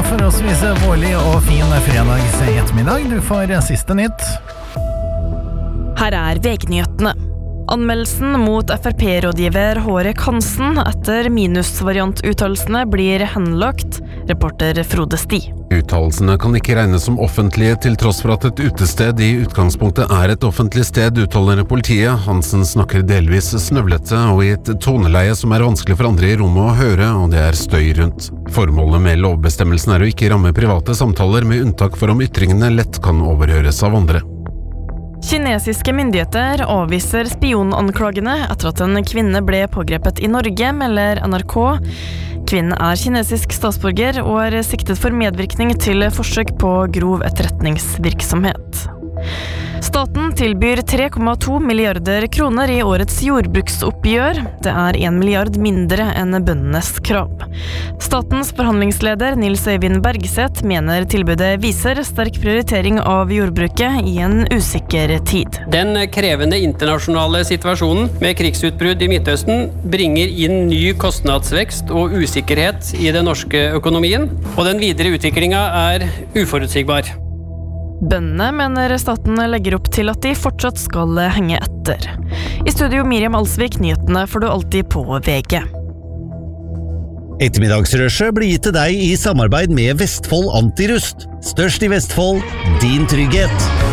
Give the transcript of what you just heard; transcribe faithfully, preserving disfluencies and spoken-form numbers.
forholdsvis vårlig og fin fredags ettermiddag. Du får siste nytt. Her er V G-nyhetene. Anmeldelsen mot F R P-rådgiver Hårek Hansen etter minusvariantuttalelsene blir henlagt, reporter Frode Sti. Uttalelsene kan ikke regnes som offentlige til tross for at et utested i utgangspunktet er et offentlig sted, uttaler politiet. Hansen snakker delvis snøvlete og i et toneleie som er vanskelig for andre i rommet å høre, og det er støy rundt. Formålet med lovbestemmelsen er å ikke ramme private samtaler, med unntak for om ytringene lett kan overhøres av andre. Kinesiske myndigheter avviser spionanklagene etter at en kvinne ble pågrepet i Norge, melder N R K. Kvinnen er kinesisk statsborger og er siktet for medvirkning til forsøk på grov etterretningsvirksomhet. Staten tilbyr tre komma to milliarder kroner i årets jordbruksoppgjør. Det er en milliard mindre enn bøndenes krav. Statens forhandlingsleder Nils Øyvind Bergseth mener tilbudet viser sterk prioritering av jordbruket i en usikker tid. Den krevende internasjonale situasjonen med krigsutbrudd i Midtøsten bringer inn ny kostnadsvekst og usikkerhet i den norske økonomien, og den videre utviklingen er uforutsigbar. Bøndene mener staten legger opp til at de fortsatt skal henge etter. I studio Miriam Alsvik, nyhetene får du alltid på V G. Ettermiddagsrushet blir gitt til deg i samarbeid med Vestfold Antirust. Størst i Vestfold, din trygghet.